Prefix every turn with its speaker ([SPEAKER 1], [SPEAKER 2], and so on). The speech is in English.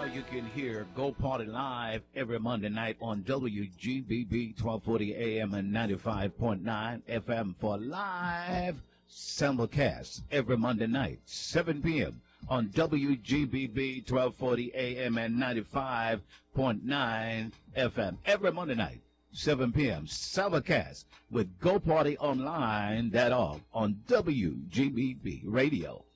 [SPEAKER 1] you can hear Go Party Live every Monday night on WGBB 1240 AM and 95.9 FM for live simulcast every Monday night, 7 p.m. on WGBB 1240 AM and 95.9 FM every Monday night, 7 p.m. simulcast with Go Party Online.org on WGBB Radio.